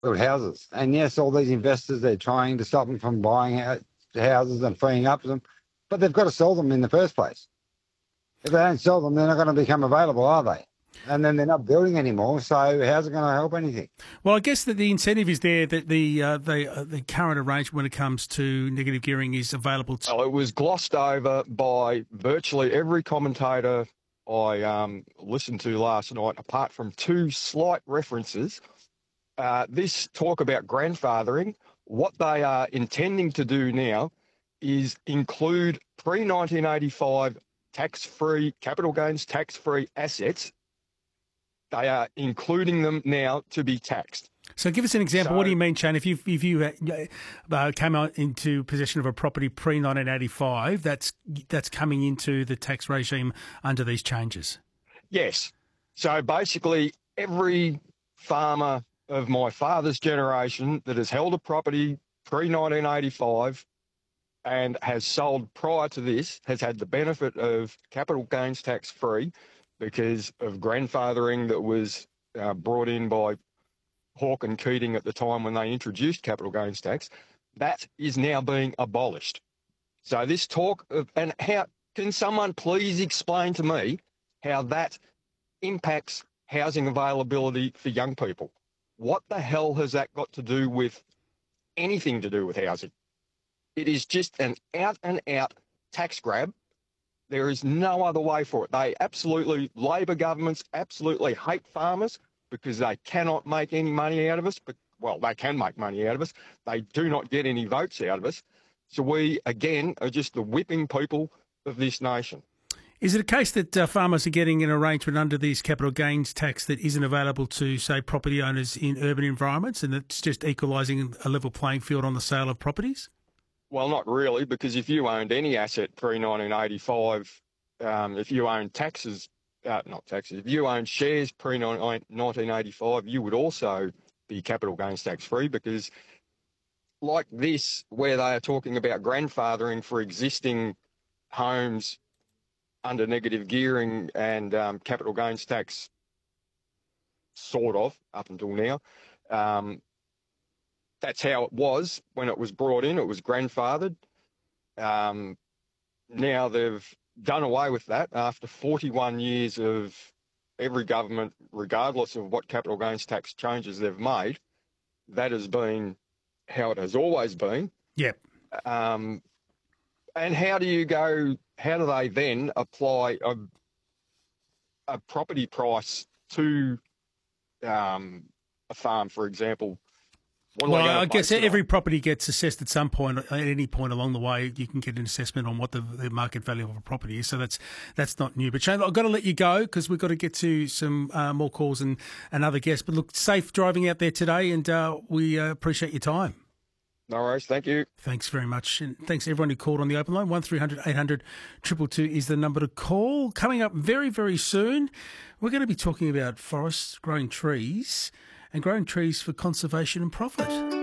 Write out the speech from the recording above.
build houses. And yes, all these investors, they're trying to stop them from buying houses and freeing up them, but they've got to sell them in the first place. If they don't sell them, they're not going to become available, are they? And then they're not building anymore, so how's it going to help anything? Well, I guess that the incentive is there that the current arrangement when it comes to negative gearing is available. Well, it was glossed over by virtually every commentator I listened to last night, apart from two slight references. This talk about grandfathering, what they are intending to do now is include pre-1985 tax-free, capital gains tax-free assets. They are including them now to be taxed. So give us an example. What do you mean, Shane? If you came out into possession of a property pre-1985, that's coming into the tax regime under these changes? Yes. So basically every farmer of my father's generation that has held a property pre-1985 and has sold prior to this has had the benefit of capital gains tax free because of grandfathering that was brought in by Hawke and Keating at the time when they introduced capital gains tax. That is now being abolished. So this talk of, and how can someone please explain to me how that impacts housing availability for young people? What the hell has that got to do with anything to do with housing? It is just an out-and-out tax grab. There is no other way for it. They absolutely, Labor governments absolutely hate farmers because they cannot make any money out of us. But, well, they can make money out of us. They do not get any votes out of us. So we, again, are just the whipping people of this nation. Is it a case that farmers are getting an arrangement under these capital gains tax that isn't available to, say, property owners in urban environments, and it's just equalising a level playing field on the sale of properties? Well, not really, because if you owned any asset pre-1985, if you owned if you owned shares pre-1985, you would also be capital gains tax free because like this, where they are talking about grandfathering for existing homes under negative gearing and capital gains tax, sort of, up until now. That's how it was when it was brought in. It was grandfathered. Now they've done away with that after 41 years of every government, regardless of what capital gains tax changes they've made. That has been how it has always been. Yep. And how do they then apply a property price to a farm, for example? Well, I guess every property gets assessed at some point. At any point along the way, you can get an assessment on what the market value of a property is. So that's not new. But Shane, I've got to let you go because we've got to get to some more calls and other guests. But look, safe driving out there today, and we appreciate your time. No worries. Thank you. Thanks very much. And thanks to everyone who called on the open line. 1300 800 222 is the number to call. Coming up very, very soon, we're going to be talking about forests, growing trees, and growing trees for conservation and profit.